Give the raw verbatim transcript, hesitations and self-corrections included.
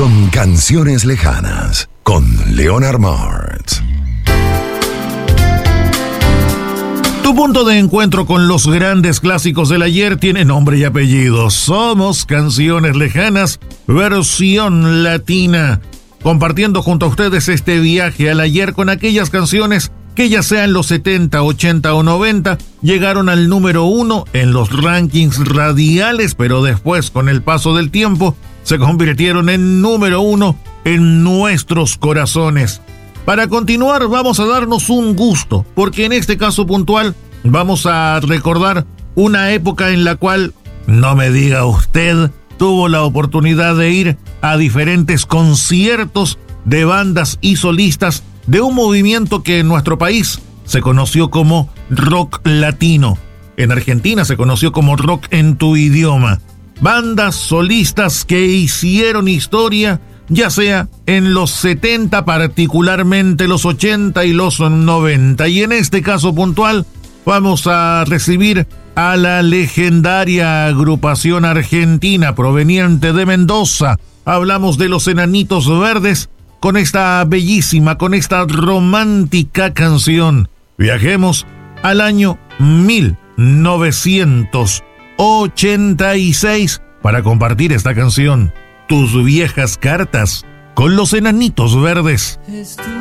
son Canciones Lejanas con Leonard Martz. Tu punto de encuentro con los grandes clásicos del ayer tiene nombre y apellido. Somos Canciones Lejanas, versión latina, compartiendo junto a ustedes este viaje al ayer con aquellas canciones que ya sean los setenta, ochenta o noventa, llegaron al número uno en los rankings radiales, pero después, con el paso del tiempo, se convirtieron en número uno en nuestros corazones. Para continuar, vamos a darnos un gusto, porque en este caso puntual vamos a recordar una época en la cual, no me diga usted, tuvo la oportunidad de ir a diferentes conciertos de bandas y solistas de un movimiento que en nuestro país se conoció como rock latino. En Argentina se conoció como rock en tu idioma. Bandas solistas que hicieron historia, ya sea en los setenta, particularmente los ochenta y los noventa. Y en este caso puntual vamos a recibir a la legendaria agrupación argentina proveniente de Mendoza. Hablamos de los Enanitos Verdes con esta bellísima, con esta romántica canción. Viajemos al año mil novecientos ochenta y seis para compartir esta canción. Tus viejas cartas con los Enanitos Verdes.